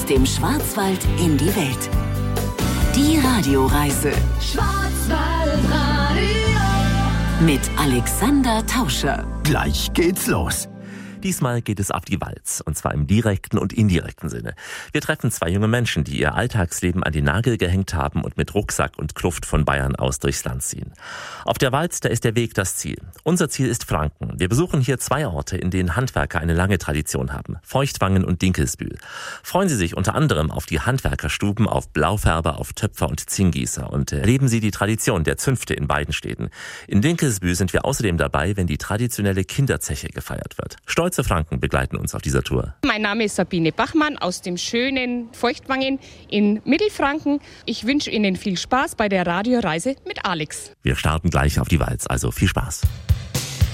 Aus dem Schwarzwald in die Welt. Die Radioreise. Schwarzwaldradio. Mit Alexander Tauscher. Gleich geht's los. Diesmal geht es auf die Walz, und zwar im direkten und indirekten Sinne. Wir treffen zwei junge Menschen, die ihr Alltagsleben an den Nagel gehängt haben und mit Rucksack und Kluft von Bayern aus durchs Land ziehen. Auf der Walz, da ist der Weg das Ziel. Unser Ziel ist Franken. Wir besuchen hier zwei Orte, in denen Handwerker eine lange Tradition haben. Feuchtwangen und Dinkelsbühl. Freuen Sie sich unter anderem auf die Handwerkerstuben, auf Blaufärber, auf Töpfer und Zinngießer und erleben Sie die Tradition der Zünfte in beiden Städten. In Dinkelsbühl sind wir außerdem dabei, wenn die traditionelle Kinderzeche gefeiert wird. Stolze Franken begleiten uns auf dieser Tour. Mein Name ist Sabine Bachmann aus dem schönen Feuchtwangen in Mittelfranken. Ich wünsche Ihnen viel Spaß bei der Radioreise mit Alex. Wir starten gleich auf die Walz, also viel Spaß.